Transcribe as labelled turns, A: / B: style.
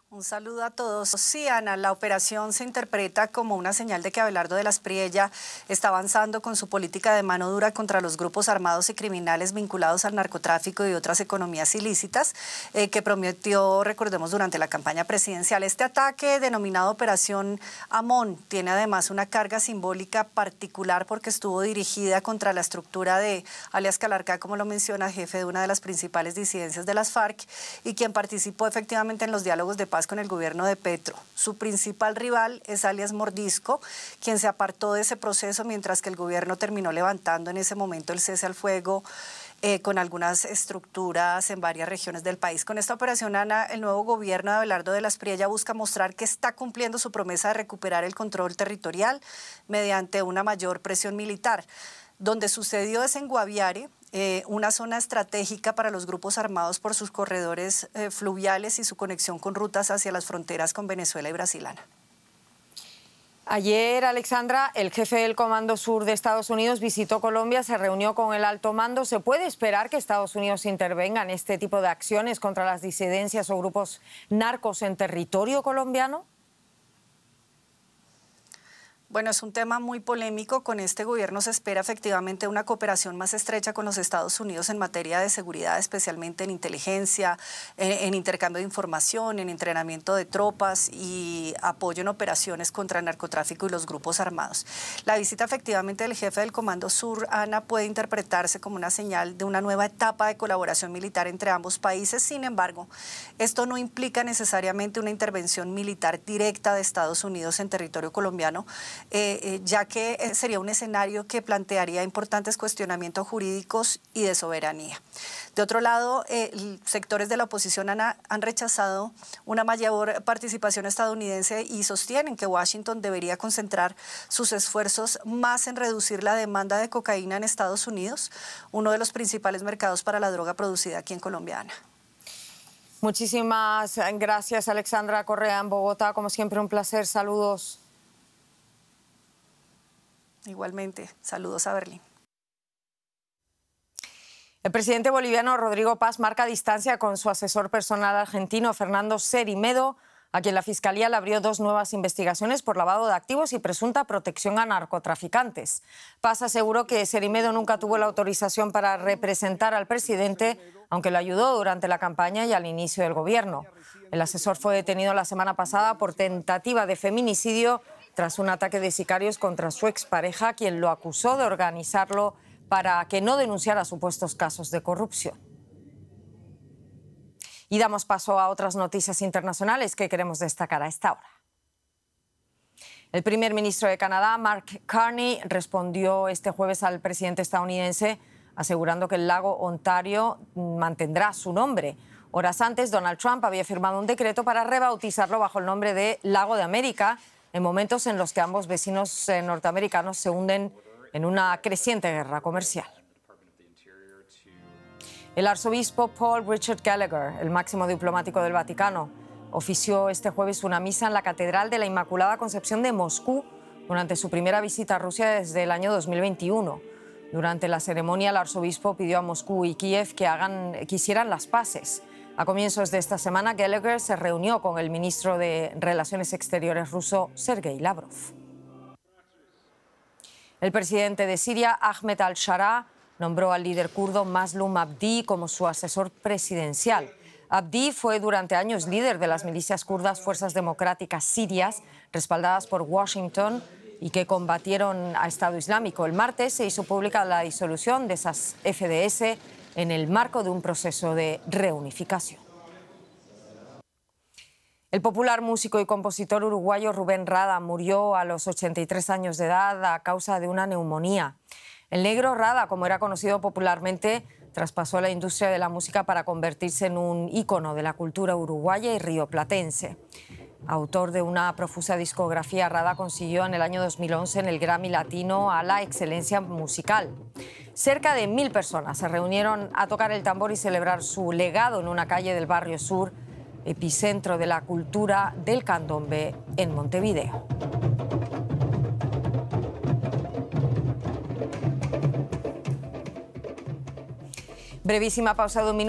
A: Un saludo a todos. Sí, Ana, la operación se interpreta como una señal de que Abelardo de las Priella está avanzando con su política de mano dura contra los grupos armados y criminales vinculados al narcotráfico y otras economías ilícitas que prometió, recordemos, durante la campaña presidencial. Este ataque, denominado Operación Amón, tiene además una carga simbólica particular porque estuvo dirigida contra la estructura de alias Calarcá, como lo menciona, jefe de una de las principales disidencias de las FARC y quien participó efectivamente en los diálogos de paz con el gobierno de Petro. Su principal rival es alias Mordisco, quien se apartó de ese proceso mientras que el gobierno terminó levantando en ese momento el cese al fuego con algunas estructuras en varias regiones del país. Con esta operación, Ana, el nuevo gobierno de Abelardo de las Priella busca mostrar que está cumpliendo su promesa de recuperar el control territorial mediante una mayor presión militar. Donde sucedió es en Guaviare, una zona estratégica para los grupos armados por sus corredores fluviales y su conexión con rutas hacia las fronteras con Venezuela y Brasil. Ana.
B: Ayer, Alexandra, el jefe del Comando Sur de Estados Unidos visitó Colombia, se reunió con el alto mando. ¿Se puede esperar que Estados Unidos intervenga en este tipo de acciones contra las disidencias o grupos narcos en territorio colombiano?
A: Bueno, es un tema muy polémico. Con este gobierno se espera efectivamente una cooperación más estrecha con los Estados Unidos en materia de seguridad, especialmente en inteligencia, en intercambio de información, en entrenamiento de tropas y apoyo en operaciones contra el narcotráfico y los grupos armados. La visita efectivamente del jefe del Comando Sur, Ana, puede interpretarse como una señal de una nueva etapa de colaboración militar entre ambos países. Sin embargo, esto no implica necesariamente una intervención militar directa de Estados Unidos en territorio colombiano, ya que sería un escenario que plantearía importantes cuestionamientos jurídicos y de soberanía. De otro lado, sectores de la oposición han rechazado una mayor participación estadounidense y sostienen que Washington debería concentrar sus esfuerzos más en reducir la demanda de cocaína en Estados Unidos, uno de los principales mercados para la droga producida aquí en Colombia. Ana.
B: Muchísimas gracias, Alexandra Correa, en Bogotá. Como siempre, un placer. Saludos.
A: Igualmente, saludos a Berlín.
B: El presidente boliviano Rodrigo Paz marca distancia con su asesor personal argentino Fernando Cerimedo, a quien la Fiscalía le abrió 2 nuevas investigaciones por lavado de activos y presunta protección a narcotraficantes. Paz aseguró que Cerimedo nunca tuvo la autorización para representar al presidente, aunque lo ayudó durante la campaña y al inicio del gobierno. El asesor fue detenido la semana pasada por tentativa de feminicidio tras un ataque de sicarios contra su expareja, quien lo acusó de organizarlo para que no denunciara supuestos casos de corrupción. Y damos paso a otras noticias internacionales que queremos destacar a esta hora. El primer ministro de Canadá, Mark Carney, respondió este jueves al presidente estadounidense asegurando que el lago Ontario mantendrá su nombre. Horas antes, Donald Trump había firmado un decreto para rebautizarlo bajo el nombre de Lago de América, en momentos en los que ambos vecinos norteamericanos se hunden en una creciente guerra comercial. El arzobispo Paul Richard Gallagher, el máximo diplomático del Vaticano, ofició este jueves una misa en la Catedral de la Inmaculada Concepción de Moscú durante su primera visita a Rusia desde el año 2021. Durante la ceremonia, el arzobispo pidió a Moscú y Kiev que hicieran las paces. A comienzos de esta semana, Gallagher se reunió con el ministro de Relaciones Exteriores ruso, Sergei Lavrov. El presidente de Siria, Ahmed al-Shara, nombró al líder kurdo Mazlum Abdi como su asesor presidencial. Abdi fue durante años líder de las milicias kurdas Fuerzas Democráticas Sirias, respaldadas por Washington y que combatieron a Estado Islámico. El martes se hizo pública la disolución de esas FDS en el marco de un proceso de reunificación. El popular músico y compositor uruguayo Rubén Rada murió a los 83 años de edad a causa de una neumonía. El Negro Rada, como era conocido popularmente, traspasó la industria de la música para convertirse en un ícono de la cultura uruguaya y rioplatense. Autor de una profusa discografía, Rada consiguió en el año 2011 en el Grammy Latino a la excelencia musical. Cerca de 1000 personas se reunieron a tocar el tambor y celebrar su legado en una calle del Barrio Sur, epicentro de la cultura del candombe en Montevideo. Brevísima pausa de un minuto.